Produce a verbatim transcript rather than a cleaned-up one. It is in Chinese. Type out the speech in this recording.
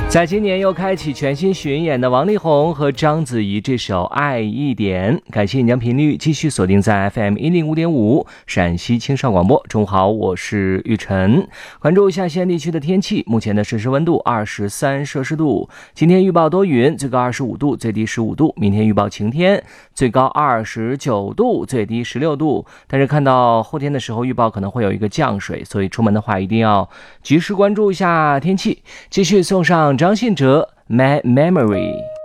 在今年又开启全新巡演的王力宏和章子怡这首《爱一点》，感谢你将频率继续锁定在 F M 一零五点五 陕西青少广播。中午好，我是玉晨。关注一下西安地区的天气，目前的实时温度二十三摄氏度，今天预报多云，最高二十五度，最低十五度，明天预报晴天，最高二十九度，最低十六度。但是看到后天的时候预报可能会有一个降水，所以出门的话一定要及时关注一下天气。继续送上张信哲 My Memory。